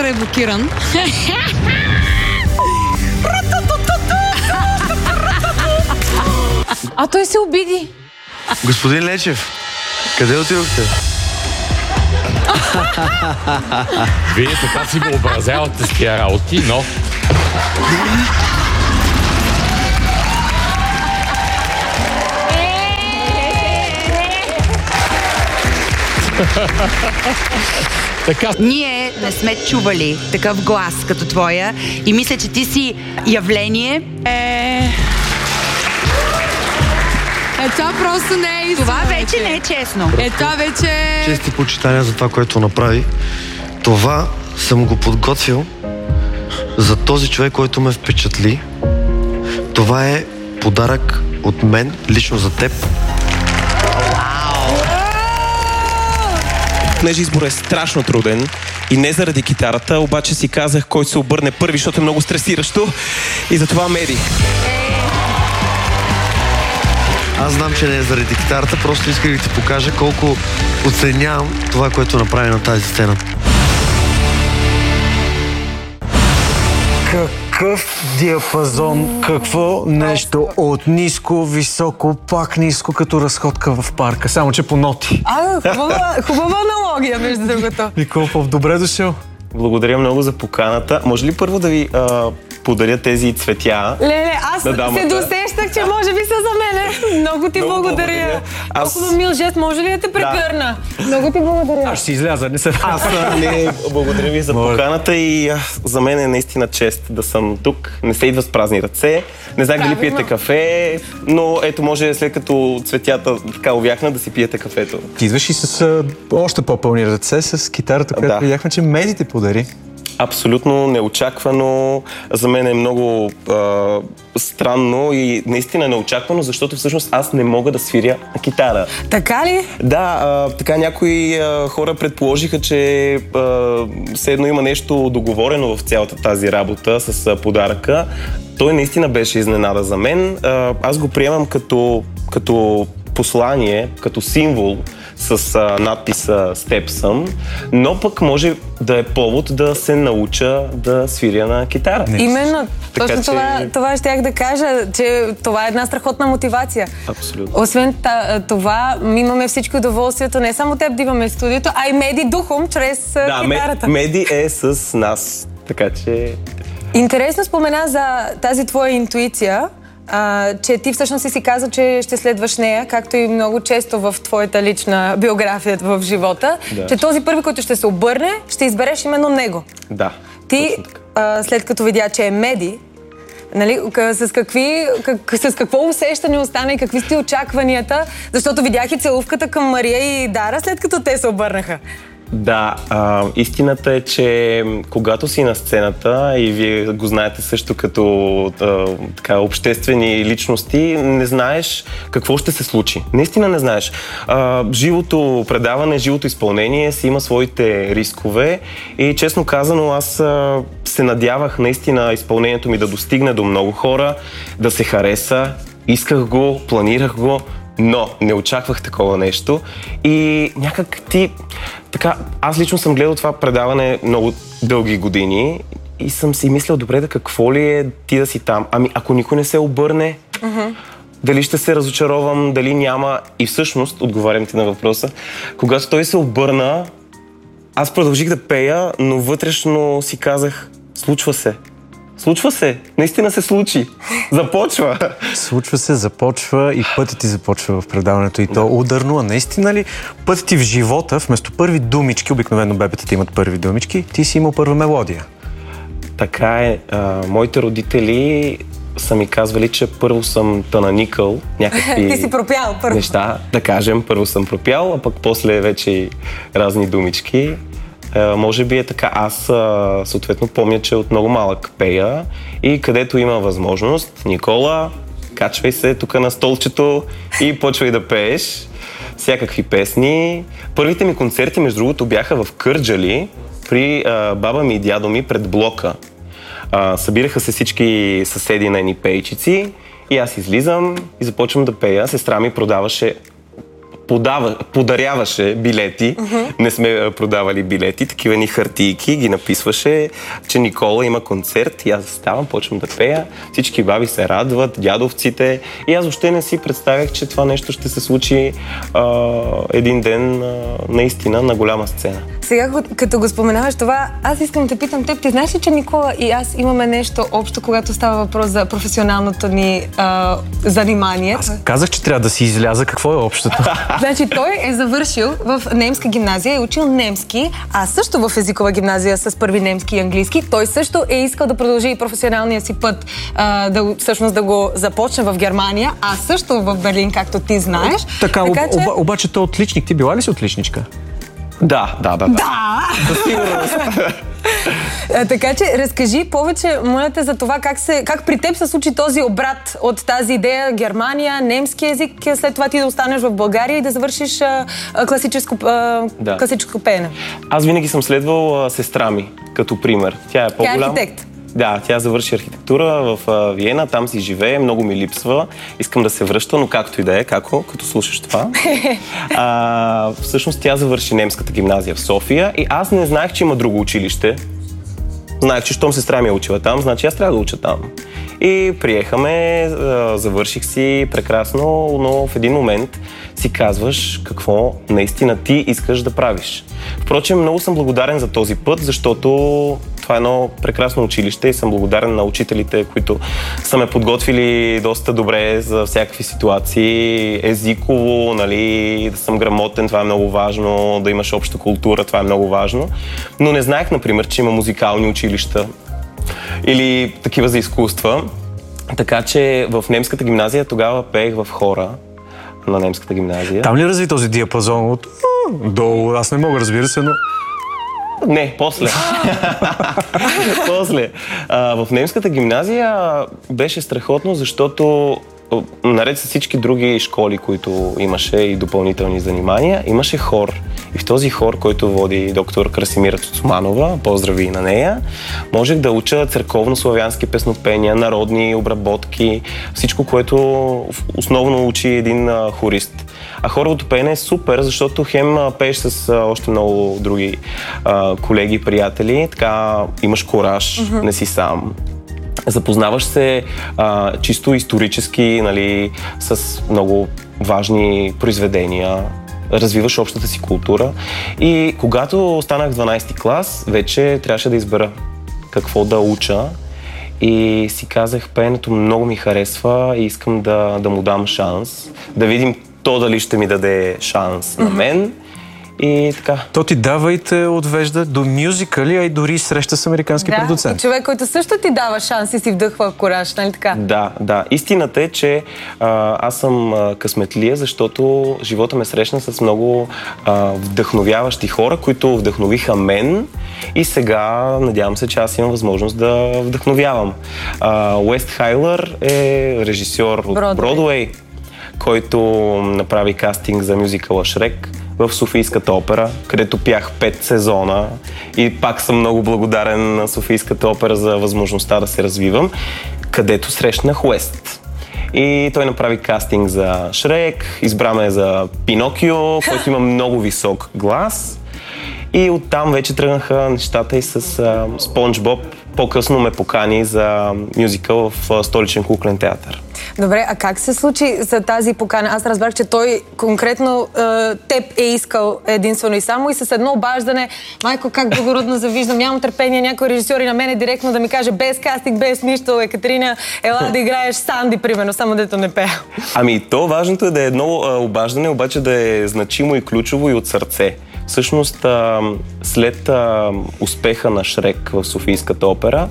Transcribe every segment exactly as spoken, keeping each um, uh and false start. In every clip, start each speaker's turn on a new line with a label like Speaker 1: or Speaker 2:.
Speaker 1: компютър е блокиран. А той се обиди.
Speaker 2: Господин Лечев, къде отидохте?
Speaker 3: Вие така си въобразявате с тия работи, но...
Speaker 4: Така. Ние не сме чували такъв глас като твоя и мисля, че ти си явление.
Speaker 1: Е... Е, това просто не е истина.
Speaker 4: Това вече не е честно.
Speaker 1: Е, това вече...
Speaker 2: Чести почитания за това, което направи. Това съм го подготвил за този човек, който ме впечатли. Това е подарък от мен, лично за теб.
Speaker 5: Понеже избор е страшно труден и не заради китарата, обаче си казах кой се обърне първи, защото е много стресиращо и затова Меди.
Speaker 2: Аз знам, че не е заради китарата, просто исках да ти покажа колко оценявам това, което направи на тази сцена.
Speaker 6: Какъв диапазон, какво нещо от ниско, високо, пак ниско, като разходка в парка, само че по ноти.
Speaker 1: А, хубава, хубава аналогия, между другото.
Speaker 6: Николов, добре дошъл.
Speaker 5: Благодаря много за поканата. Може ли първо да ви а, подаря тези цветя?
Speaker 1: Леле, аз се досещах, че може би са за мене. Много ти
Speaker 5: много
Speaker 1: благодаря.
Speaker 5: благодаря. Аз...
Speaker 1: Толкова мил жест, може ли да те прегърна? Да. Много ти благодаря.
Speaker 6: Аз ще си изляза, не се...
Speaker 5: Аз не, благодаря ви за поканата и а, за мен е наистина чест да съм тук. Не се идва с празни ръце. Не знам дали пиете кафе, но ето може след като цветята така увяхна да си пиете кафето.
Speaker 6: Ти идваш и с а, още по-пълни ръце, с китарата, която
Speaker 5: да.
Speaker 6: видяхме, че Меди ти подари.
Speaker 5: Абсолютно неочаквано. За мен е много а, странно и наистина неочаквано, защото всъщност аз не мога да свиря на китара.
Speaker 1: Така ли?
Speaker 5: Да, а, така някои а, хора предположиха, че а, все едно има нещо договорено в цялата тази работа с а, подаръка. Той наистина беше изненада за мен. А, аз го приемам като, като послание, като символ с а, надписа "С теб съм", но пък може да е повод да се науча да свиря на китара.
Speaker 1: Именно.
Speaker 5: Така,
Speaker 1: Точно
Speaker 5: че...
Speaker 1: това, това щях да кажа, че това е една страхотна мотивация.
Speaker 5: Абсолютно.
Speaker 1: Освен това, имаме всичко удоволствието, не само теб да имаме в студиото, а и Меди духом, чрез
Speaker 5: да,
Speaker 1: китарата.
Speaker 5: Меди е с нас, така че...
Speaker 1: Интересно спомена за тази твоя интуиция, а, че ти всъщност си си каза, че ще следваш нея, както и много често в твоята лична биография в живота, да. Че този първи, който ще се обърне, ще избереш именно него.
Speaker 5: Да.
Speaker 1: Ти, а, след като видя, че е Меди, нали, с, какви, как, с какво усещане остана и какви сте очакванията, защото видях и целувката към Мария и Дара, след като те се обърнаха.
Speaker 5: Да, а, истината е, че когато си на сцената и вие го знаете също като а, така, обществени личности, не знаеш какво ще се случи. Наистина не знаеш. А, живото предаване, живото изпълнение си има своите рискове и честно казано аз а, се надявах наистина изпълнението ми да достигне до много хора, да се хареса, исках го, планирах го, но не очаквах такова нещо и някак ти... Така, аз лично съм гледал това предаване много дълги години и съм си мислил, добре, да какво ли е ти да си там? Ами ако никой не се обърне, uh-huh. дали ще се разочаровам, дали няма. И всъщност, отговарям ти на въпроса, когато той се обърна, аз продължих да пея, но вътрешно си казах, случва се. Случва се. Наистина се случи. Започва.
Speaker 6: Случва се, започва и пътят ти започва в предаването и то ударно. А наистина ли пътят ти в живота, вместо първи думички, обикновено бебетата имат първи думички, ти си имал първа мелодия?
Speaker 5: Така е. А, моите родители са ми казвали, че първо съм тананикъл някакви
Speaker 1: Ти си пропял първо.
Speaker 5: Неща. Да кажем, първо съм пропял, а пък после вече и разни думички. Uh, може би е така. Аз uh, съответно помня, че от много малък пея и където има възможност, Никола, качвай се тук на столчето и почвай да пееш всякакви песни. Първите ми концерти, между другото, бяха в Кърджали при uh, баба ми и дядо ми пред блока. Uh, събираха се всички съседи на едни пейчици и аз излизам и започвам да пея. Сестра ми продаваше подава, подаряваше билети. Uh-huh. Не сме продавали билети, такива ни хартийки, ги написваше, че Никола има концерт и аз ставам, почвам да пея. Всички баби се радват, дядовците. И аз въобще не си представях, че това нещо ще се случи а, един ден а, наистина на голяма сцена.
Speaker 1: Сега, като го споменаваш това, аз искам да те питам теб, ти знаеш ли, че Никола и аз имаме нещо общо, когато става въпрос за професионалното ни а, занимание?
Speaker 6: Аз казах, че трябва да си изляза. Какво е общото?
Speaker 1: Значи той е завършил в немска гимназия и учил немски, а също в езикова гимназия с първи немски и английски. Той също е искал да продължи и професионалния си път, а, да, всъщност да го започне в Германия, а също в Берлин, както ти знаеш.
Speaker 6: Така,
Speaker 1: така
Speaker 6: об,
Speaker 1: че...
Speaker 6: об, обаче той отличник. Ти била ли си отличничка?
Speaker 5: Да, да, да.
Speaker 1: Да! А, така че разкажи повече, моля те, за това как, се, как при теб се случи този обрат от тази идея Германия, немски език, след това ти да останеш в България и да завършиш а, а, класическо, а, да. класическо пеене.
Speaker 5: Аз винаги съм следвал а, сестра ми като пример. Тя е по-голяма.
Speaker 1: Тя е архитект.
Speaker 5: Да, тя завърши архитектура в а, Виена, там си живее, много ми липсва. Искам да се връща, но както и да е, како, като слушаш това. А, всъщност тя завърши немската гимназия в София и аз не знаех, че има друго училище. Знаех, че щом сестра ми е учила там, значи аз трябва да уча там. И приехаме, завърших си прекрасно, но в един момент си казваш какво наистина ти искаш да правиш. Впрочем, много съм благодарен за този път, защото това е едно прекрасно училище и съм благодарен на учителите, които са ме подготвили доста добре за всякакви ситуации. Езиково, нали, да съм грамотен, това е много важно, да имаш обща култура, това е много важно. Но не знаех, например, че има музикални училища или такива за изкуства. Така че в немската гимназия тогава пеех в хора на немската гимназия.
Speaker 6: Там ли разви този диапазон от долу? Аз не мога, разбира се, но...
Speaker 5: Не, после. после. А, в немската гимназия беше страхотно, защото наред с всички други школи, които имаше и допълнителни занимания, имаше хор. И в този хор, който води доктор Красимира Цуцманова, поздрави на нея, можех да уча църковно-славянски песнопения, народни обработки, всичко, което основно учи един а, хорист. А хоровото пеене е супер, защото хем пееш с а, още много други а, колеги, приятели, така имаш кураж, mm-hmm. не си сам. Запознаваш се а, чисто исторически, нали, с много важни произведения, развиваш общата си култура. И когато останах в дванадесети клас, вече трябваше да избера какво да уча. И си казах, пеенето много ми харесва и искам да, да му дам шанс, да видим то дали ще ми даде шанс mm-hmm. на мен. И така.
Speaker 6: То ти дава и те отвежда до мюзикали, а и дори среща с американски
Speaker 1: да,
Speaker 6: продуцент.
Speaker 1: Да, човек, който също ти дава шанс и си вдъхва кораж, нали така?
Speaker 5: Да, да. Истината е, че а, аз съм а, късметлия, защото живота ме срещна с много а, вдъхновяващи хора, които вдъхновиха мен и сега надявам се, че аз имам възможност да вдъхновявам. А, Уест Хайлър е режисьор от Бродуей, който направи кастинг за мюзикъла Шрек в Софийската опера, където пях пет сезона и пак съм много благодарен на Софийската опера за възможността да се развивам, където срещнах Уест. И той направи кастинг за Шрек, избра ме за Пинокио, който има много висок глас. И оттам вече тръгнаха нещата и с а, Спонж Боб. По-късно ме покани за мюзикъл в Столичен куклен театър.
Speaker 1: Добре, а как се случи за тази покана? Аз разбрах, че той конкретно е, теб е искал единствено и само и с едно обаждане. Майко, как благородно завиждам, нямам търпение някой режисьор и на мене директно да ми каже без кастинг, без нищо, Екатерина, ела да играеш Санди, примерно, само дето не пея.
Speaker 5: Ами то важното е да е едно а, обаждане, обаче да е значимо и ключово и от сърце. Всъщност, след успеха на Шрек в Софийската опера,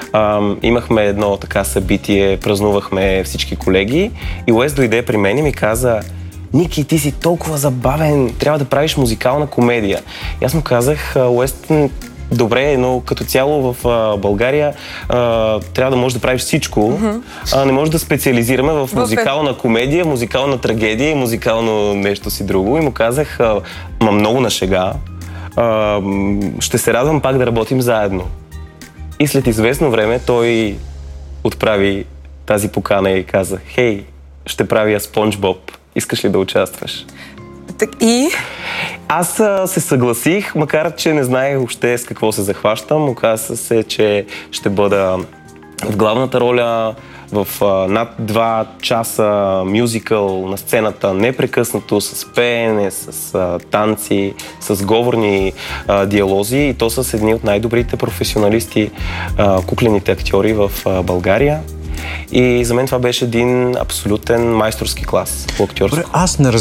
Speaker 5: имахме едно така събитие, празнувахме всички колеги и Уест дойде при мен и ми каза: Ники, ти си толкова забавен, трябва да правиш музикална комедия. И аз му казах: Уест, добре, но като цяло в а, България а, трябва да можеш да правиш всичко. Mm-hmm. А, не може да специализираме в музикална комедия, музикална трагедия и музикално нещо си друго. И му казах, а, ма много на шега, а, ще се радвам пак да работим заедно. И след известно време той отправи тази покана и каза: хей, ще правя Спонж Боб, искаш ли да участваш?
Speaker 1: Так, и?
Speaker 5: Аз а, се съгласих, макар че не знаех въобще с какво се захващам. Оказа се, че ще бъда в главната роля в а, над два часа мюзикъл на сцената, непрекъснато, с пеене, с а, танци, с говорни а, диалози, и то с едни от най-добрите професионалисти, а, куклените актьори в а, България. И за мен това беше един абсолютен майсторски клас по актьорство.
Speaker 6: Аз не